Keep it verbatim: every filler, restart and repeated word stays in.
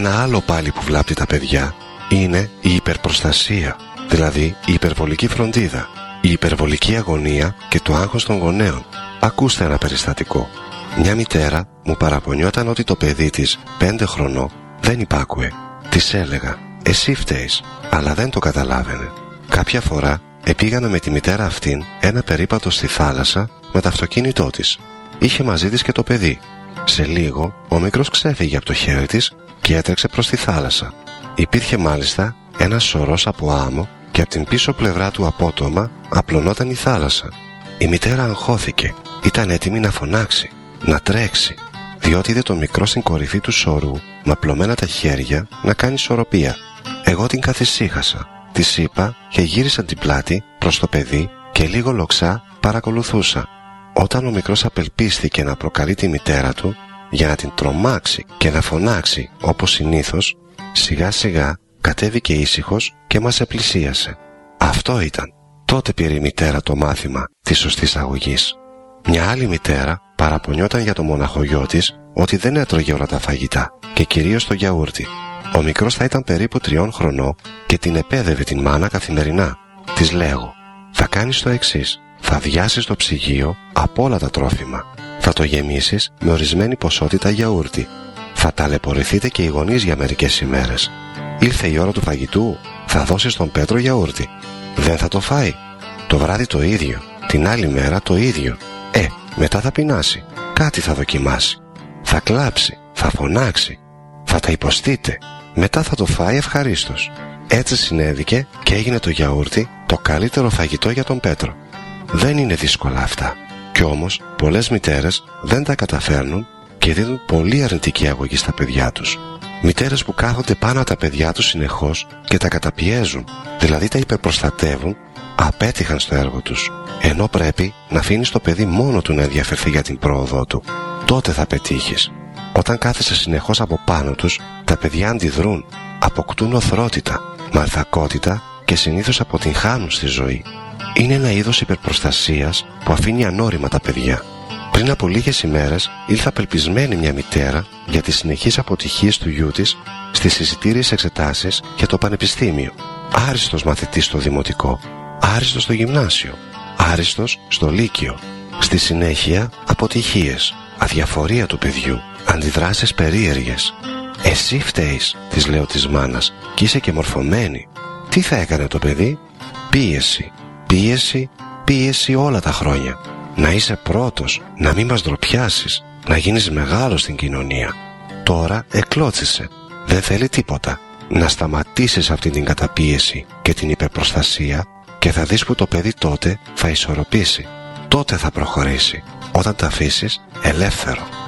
Ένα άλλο πάλι που βλάπτει τα παιδιά είναι η υπερπροστασία, δηλαδή η υπερβολική φροντίδα, η υπερβολική αγωνία και το άγχος των γονέων. Ακούστε ένα περιστατικό. Μια μητέρα μου παραπονιόταν ότι το παιδί της, πέντε χρονών, δεν υπάκουε. Της έλεγα, εσύ φταίεις, αλλά δεν το καταλάβαινε. Κάποια φορά επήγαμε με τη μητέρα αυτήν ένα περίπατο στη θάλασσα με το αυτοκίνητό της. Είχε μαζί της και το παιδί. Σε λίγο ο μικρός ξέφυγε από το χέρι της και έτρεξε προς τη θάλασσα. Υπήρχε μάλιστα ένας σωρός από άμμο και από την πίσω πλευρά του απότομα απλωνόταν η θάλασσα. Η μητέρα αγχώθηκε. Ήταν έτοιμη να φωνάξει, να τρέξει, διότι είδε το μικρό στην κορυφή του σωρού με απλωμένα τα χέρια να κάνει ισορροπία. Εγώ την καθησύχασα. Της είπα και γύρισα την πλάτη προς το παιδί και λίγο λοξά παρακολουθούσα. Όταν ο μικρός απελπίστηκε να προκαλεί τη μητέρα του για να την τρομάξει και να φωνάξει όπως συνήθως, σιγά σιγά κατέβηκε ήσυχος και μας επλησίασε. Αυτό ήταν. Τότε πήρε η μητέρα το μάθημα της σωστής αγωγής. Μια άλλη μητέρα παραπονιόταν για το μοναχογιό της ότι δεν έτρωγε όλα τα φαγητά και κυρίως το γιαούρτι. Ο μικρός θα ήταν περίπου τριών χρονών και την επέδευε την μάνα καθημερινά. Της λέγω, θα κάνεις το εξής, θα βιάσεις το ψυγείο από όλα τα τρόφιμα. Θα το γεμίσεις με ορισμένη ποσότητα γιαούρτι. Θα ταλαιπωρηθείτε και οι γονείς για μερικές ημέρες. Ήλθε η ώρα του φαγητού, θα δώσεις τον Πέτρο γιαούρτι. Δεν θα το φάει. Το βράδυ το ίδιο, την άλλη μέρα το ίδιο. Ε, μετά θα πεινάσει. Κάτι θα δοκιμάσει. Θα κλάψει, θα φωνάξει. Θα τα υποστείτε. Μετά θα το φάει ευχαρίστως. Έτσι συνέβηκε και έγινε το γιαούρτι το καλύτερο φαγητό για τον Πέτρο. Δεν είναι δύσκολα αυτά. Κι όμως πολλές μητέρες δεν τα καταφέρνουν και δίνουν πολύ αρνητική αγωγή στα παιδιά τους. Μητέρες που κάθονται πάνω από τα παιδιά τους συνεχώς και τα καταπιέζουν, δηλαδή τα υπερπροστατεύουν, απέτυχαν στο έργο τους. Ενώ πρέπει να αφήνεις το παιδί μόνο του να ενδιαφερθεί για την πρόοδό του. Τότε θα πετύχεις. Όταν κάθεσαι συνεχώς από πάνω τους, τα παιδιά αντιδρούν, αποκτούν οθρότητα, μαλθακότητα και συνήθως αποτυγχάνουν στη ζωή. Είναι ένα είδος υπερπροστασίας που αφήνει ανώριμα τα παιδιά. Πριν από λίγες ημέρες ήλθε απελπισμένη μια μητέρα για τις συνεχείς αποτυχίες του γιού της στις συζητήριες εξετάσεις για το πανεπιστήμιο. Άριστος μαθητής στο δημοτικό, άριστος στο γυμνάσιο, άριστος στο λύκειο. Στη συνέχεια αποτυχίες, αδιαφορία του παιδιού, αντιδράσεις περίεργες. Εσύ φταίεις, της λέω της μάνας, κι είσαι και μορφωμένη. Τι θα έκανε το παιδί? Πίεση, πίεση, πίεση όλα τα χρόνια. Να είσαι πρώτος, να μην μας ντροπιάσεις, να γίνεις μεγάλος στην κοινωνία. Τώρα εκλώτσισε, δεν θέλει τίποτα. Να σταματήσεις αυτή την καταπίεση και την υπερπροστασία και θα δεις που το παιδί τότε θα ισορροπήσει. Τότε θα προχωρήσει, όταν τα αφήσεις ελεύθερο.